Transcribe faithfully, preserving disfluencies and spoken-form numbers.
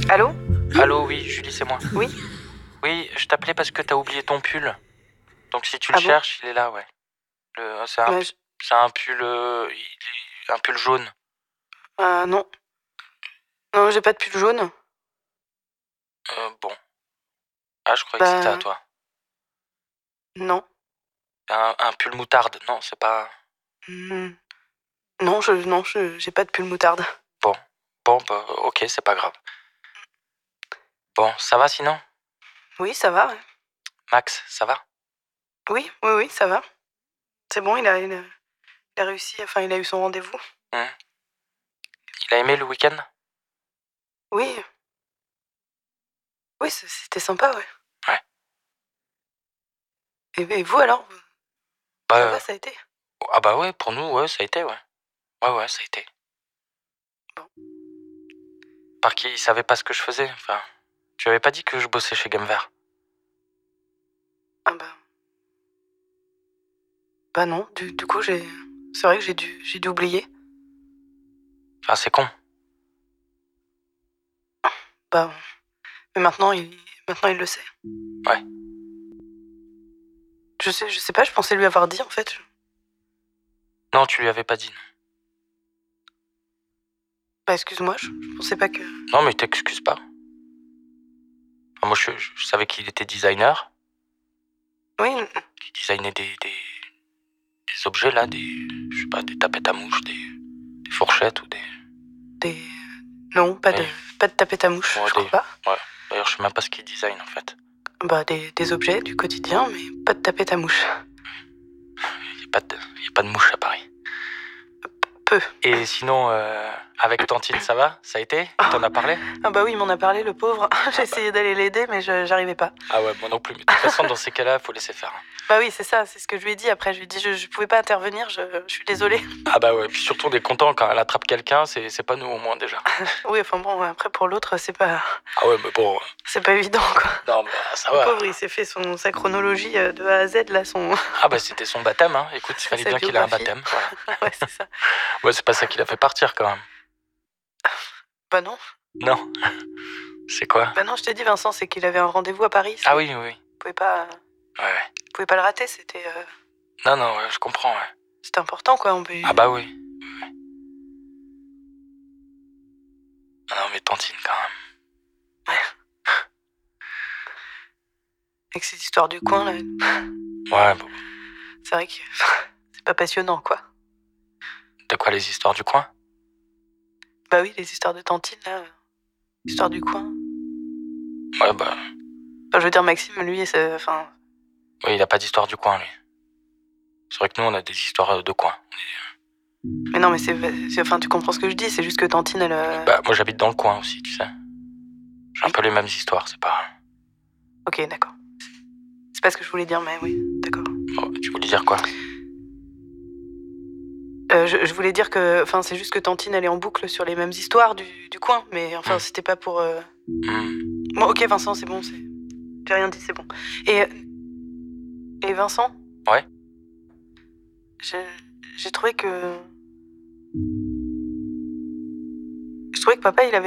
Allô? Allô, oui, Julie, c'est moi. Oui? Oui, je t'appelais parce que t'as oublié ton pull. Donc si tu le Ah bon? cherches, il est là, ouais. Le, c'est un, Bah, pu- je- c'est un pull, euh, il est- un pull jaune. euh, non. Non, j'ai pas de pull jaune. Euh, bon. Ah, je croyais que c'était à Bah, toi. non. Un, un pull moutarde, non, c'est pas. Hmm. Non, je, non, je, j'ai pas de pull moutarde. Bon. Bon, bah, ok, c'est pas grave. Bon, ça va sinon? Oui, ça va, ouais. Max, ça va? Oui, oui, oui, ça va. C'est bon, il a, il a, il a réussi, enfin, il a eu son rendez-vous. Hmm. Il a aimé le week-end? Oui. Oui, c- c'était sympa, ouais. Ouais. Et, et vous, alors? Bah, Ça euh, va, ça a été? ah bah ouais, pour nous, ouais, ça a été, ouais. Ouais, ouais, ça a été. Bon. Par qui il savait pas ce que je faisais, enfin. Tu avais pas dit que je bossais chez Game Vert? Ah bah... Bah non, du, du coup, j'ai... C'est vrai que j'ai dû, j'ai dû oublier. Enfin, c'est con. Bah... Mais maintenant, il, maintenant, il le sait. Ouais. Je sais, je sais pas, je pensais lui avoir dit, en fait. Non, tu lui avais pas dit, non. Bah, excuse-moi, je, je pensais pas que... Non, mais t'excuses pas. Enfin, moi, je, je savais qu'il était designer. Oui, Il designait des, des, des objets, là, des, je sais pas, des tapettes à mouches, des, des fourchettes ou des... des... Non, pas de, Oui. pas de tapette à mouche, Ouais, je des... crois pas. Ouais. D'ailleurs, je sais même pas ce qu'il design, en fait. Bah, des, des objets du quotidien, mais pas de tapette à mouche. Il y a pas de, y a pas de mouches à Paris. Peu. Et sinon, euh, avec Tantine, ça va? Ça a été? Il t'en a parlé? Ah bah oui, il m'en a parlé, le pauvre. J'ai Ah bah. essayé d'aller l'aider, mais je, j'arrivais pas. Ah ouais, moi non plus. Mais de toute façon, dans ces cas-là, faut laisser faire. Hein. Bah oui, c'est ça, c'est ce que je lui ai dit. Après, je lui ai dit, je, je pouvais pas intervenir, je, je suis désolée. Ah bah ouais, puis surtout, on est content quand elle attrape quelqu'un, c'est, c'est pas nous au moins déjà. Oui, enfin bon, après, pour l'autre, c'est pas, Ah ouais, mais bon... c'est pas évident, quoi. Non, mais ça Le va. pauvre, il s'est fait son, sa chronologie euh, de A à Z, là, son... Ah bah c'était son baptême, hein. Écoute, il fallait sa bien qu'il ait un biographie. baptême, voilà. Ouais, c'est ça. Ouais, c'est pas ça qui l'a fait partir quand même. Bah non. Non. C'est quoi? Bah non, je t'ai dit, Vincent, c'est qu'il avait un rendez-vous à Paris. Ah oui, oui, oui. Vous pouvez pas, Ouais, ouais. vous pouvez pas le rater, c'était, euh, Non, non, ouais, je comprends, ouais. c'était important, quoi. On peut... Ah bah oui. Ouais. Ah non, mais Tantine quand même. Avec ces histoires du coin, là, Ouais, bon. c'est vrai que c'est pas passionnant, quoi. De quoi les histoires du coin? Bah oui, les histoires de Tantine, là, l'histoire du coin. Ouais, bah... Enfin, je veux dire, Maxime, lui, c'est... Enfin... Oui, il a pas d'histoire du coin, lui. C'est vrai que nous, on a des histoires de coin. Mais non, mais c'est... c'est- Enfin, tu comprends ce que je dis, c'est juste que Tantine, elle... euh, Bah, moi, j'habite dans le coin aussi, tu sais. J'ai un Oui. peu les mêmes histoires, c'est pas... Ok, d'accord. C'est pas ce que je voulais dire, mais oui, d'accord. Oh, tu voulais dire quoi? Euh, je, je voulais dire que... Enfin, c'est juste que Tantine, elle est en boucle sur les mêmes histoires du, du coin, mais enfin, Mm. c'était pas pour... euh, Mm. Bon, ok, Vincent, c'est bon, c'est... J'ai rien dit, c'est bon. Et... Et Vincent? Ouais? J'ai... J'ai trouvé que... Je trouvais que papa, il avait